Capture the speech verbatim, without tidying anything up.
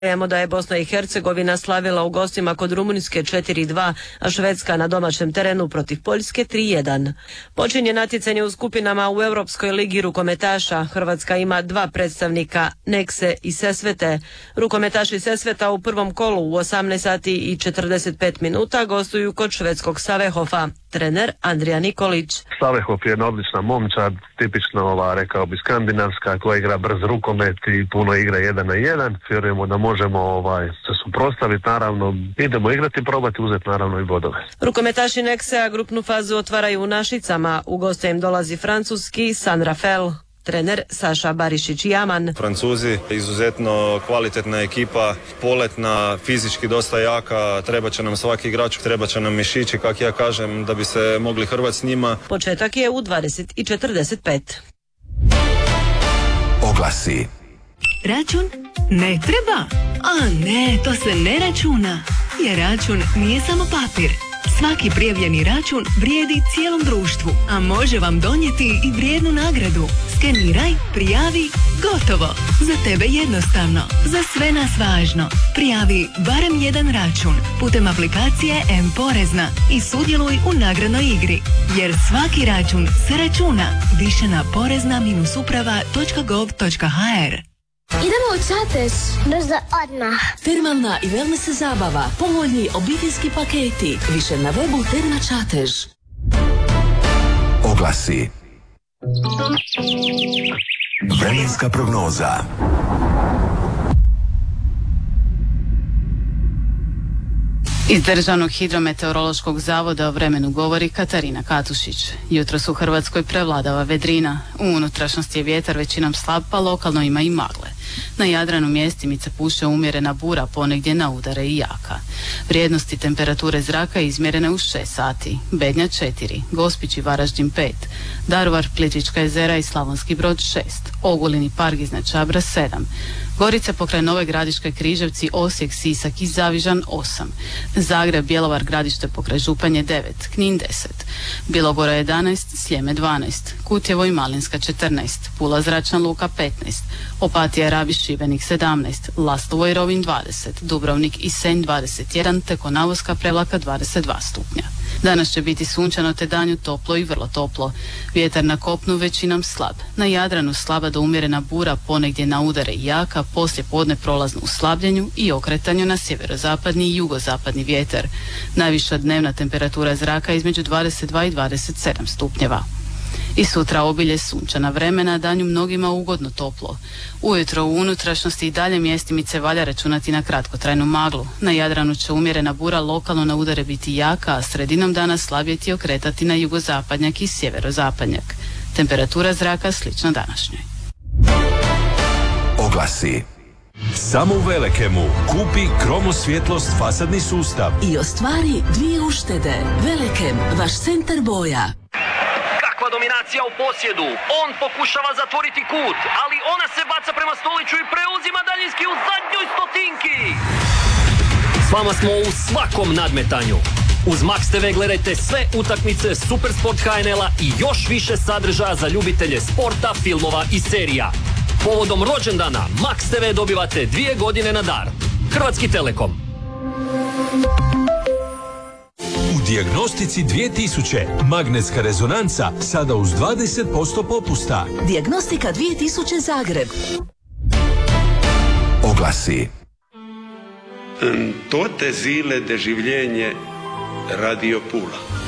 Dodajemo da je Bosna i Hercegovina slavila u gostima kod Rumunjske četiri dva, a Švedska na domaćem terenu protiv Poljske tri jedan. Počinje natjecanje u skupinama u Europskoj ligi rukometaša. Hrvatska ima dva predstavnika, Nekse i Sesvete. Rukometaši Sesveta u prvom kolu u osamnaest sati i četrdeset pet minuta gostuju kod švedskog Savehofa. Trener Andrija Nikolić. Savehof je jedna odlična momčad, tipično ova, rekao bi, skandinavska, koja igra brz rukomet i puno igra jedan na jedan. Vjerujemo da možemo ovaj, se suprotstaviti, naravno, idemo igrati i probati uzeti naravno i bodove. Rukometaši Neksea grupnu fazu otvaraju u Našicama. U goste im dolazi francuski San Rafael. Trener Saša Barišić-Jaman. Francuzi, izuzetno kvalitetna ekipa, poletna, fizički dosta jaka, treba će nam svaki igrač, treba će nam mišići, kak ja kažem, da bi se mogli hrvat s njima. Početak je u dvadeset i četrdeset pet. Oglasi. Račun ne treba? A ne, to se ne računa. Jer račun nije samo papir. Svaki prijavljeni račun vrijedi cijelom društvu, a može vam donijeti i vrijednu nagradu. Skeniraj, prijavi, gotovo. Za tebe jednostavno, za sve nas važno. Prijavi barem jedan račun putem aplikacije M-Porezna i sudjeluj u nagradnoj igri. Jer svaki račun se računa. Više na porezna uprava točka gov točka ha er. Idemo u Čatež. Brzo odmah. Termalna i wellness zabava. Povoljni obiteljski paketi. Više na webu Terma Čatež. Oglasi. Vremenska prognoza. Iz Državnog hidrometeorološkog zavoda o vremenu govori Katarina Katušić. Jutros u Hrvatskoj prevladava vedrina. U unutrašnjosti je vjetar većinom slab, pa lokalno ima i magle. Na Jadranu mjestimice puše umjerena bura, ponegdje na udare i jaka. Vrijednosti temperature zraka izmjerene u šest sati. Bednja četiri, Gospić i Varaždin pet, Daruvar, Plitvička jezera i Slavonski Brod šest, Ogulin i Park iznad Čabra sedam, Gorica pokraj Nove Gradiške, Križevci, Osijek, Sisak i Zavižan osam, Zagreb, Bjelovar, Gradište pokraj Županje devet, Knin deset, Bilogora jedanaest, Sljeme dvanaest, Kutjevo i Malinska četrnaest, Pula zračna luka petnaest, Opatija, Rabi, Šibenik sedamnaest, Lastovo i Rovinj dvadeset, Dubrovnik i Senj dvadeset jedan te Konavoska Prevlaka dvadeset dva stupnja. Danas će biti sunčano te danju toplo i vrlo toplo. Vjetar na kopnu većinom slab. Na Jadranu slaba do umjerena bura, ponegdje na udare i jaka, poslije podne prolazno u slabljenju i okretanju na sjeverozapadni i jugozapadni vjetar. Najviša dnevna temperatura zraka između dvadeset dva i dvadeset sedam stupnjeva. I sutra obilje sunčana vremena, danju mnogima ugodno toplo. Ujutro u unutrašnjosti i dalje mjestimice valja računati na kratkotrajnu maglu. Na Jadranu će umjerena bura lokalno na udare biti jaka, a sredinom dana slabjeti okretati na jugozapadnjak i sjeverozapadnjak. Temperatura zraka slična današnjoj. Oglasi. Samo u Velekemu kupi Kromosvjetlost fasadni sustav I ostvari dvije uštede. Velekem, vaš centar boja. Dominacija u posjedu, on pokušava zatvoriti kut, ali ona se baca prema Stoliću i preuzima daljinski u zadnjoj stotinki. S vama smo u svakom nadmetanju. Uz Max te ve gledajte sve utakmice Supersport ha en el-a i još više sadržaja za ljubitelje sporta, filmova i serija. Povodom rođendana Max te ve dobivate dvije godine na dar. Hrvatski Telekom. Dijagnostici dvije tisuće. Magnetska rezonanca sada uz dvadeset posto popusta. Dijagnostika dvije tisuće Zagreb. Oglasi. Toate zile de življenje Radio Pula.